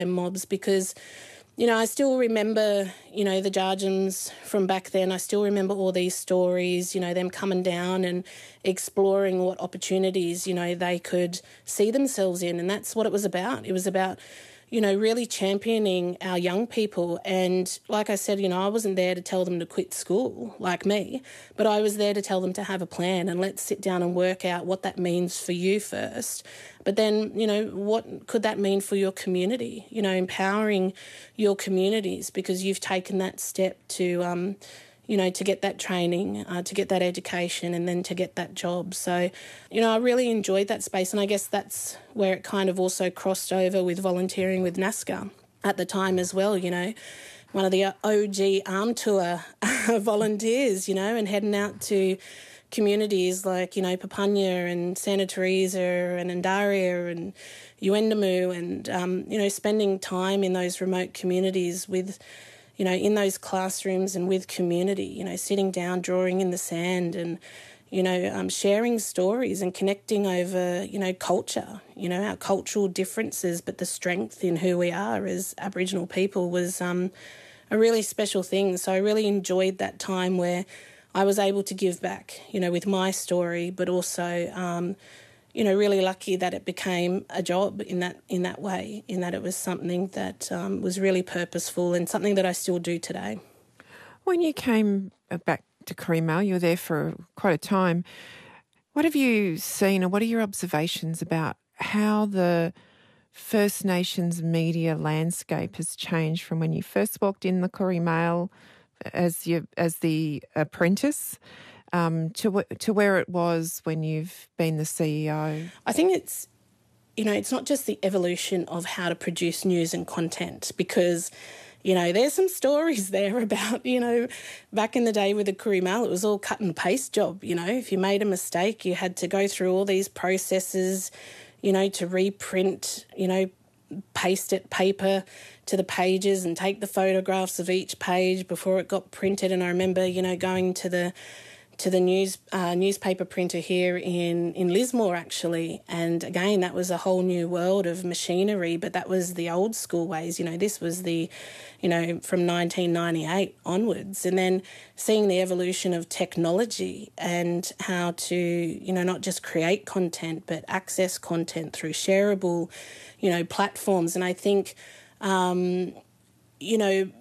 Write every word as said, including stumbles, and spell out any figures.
mobs because, you know, I still remember, you know, the Jarjums from back then. I still remember all these stories, you know, them coming down and exploring what opportunities, you know, they could see themselves in. And that's what it was about. It was about, you know, really championing our young people. And like I said, you know, I wasn't there to tell them to quit school like me, but I was there to tell them to have a plan and let's sit down and work out what that means for you first. But then, you know, what could that mean for your community? You know, empowering your communities because you've taken that step to, um, you know, to get that training, uh, to get that education and then to get that job. So, you know, I really enjoyed that space and I guess that's where it kind of also crossed over with volunteering with NASCAR at the time as well, you know, one of the O G Arm Tour volunteers, you know, and heading out to communities like, you know, Papunya and Santa Teresa and Andaria and Yuendamu and, um, you know, spending time in those remote communities with, you know, in those classrooms and with community, you know, sitting down, drawing in the sand and, you know, um, sharing stories and connecting over, you know, culture, you know, our cultural differences, but the strength in who we are as Aboriginal people was um, a really special thing. So I really enjoyed that time where I was able to give back, you know, with my story, but also, um, you know, really lucky that it became a job in that in that way, in that it was something that um, was really purposeful and something that I still do today. When you came back to Corriedale, you were there for quite a time. What have you seen or what are your observations about how the First Nations media landscape has changed from when you first walked in the Corriedale as you as the apprentice um, to to where it was when you've been the C E O? I think it's, you know, it's not just the evolution of how to produce news and content because, you know, there's some stories there about, you know, back in the day with the Corriedale, it was all cut and paste job, you know. If you made a mistake, you had to go through all these processes, you know, to reprint, you know, paste it paper to the pages and take the photographs of each page before it got printed. And I remember, you know, going to the to the news uh, newspaper printer here in, in Lismore, actually. And again, that was a whole new world of machinery, but that was the old school ways. You know, this was the, you know, from nineteen ninety-eight onwards. And then seeing the evolution of technology and how to, you know, not just create content, but access content through shareable, you know, platforms. And I think, um, you know,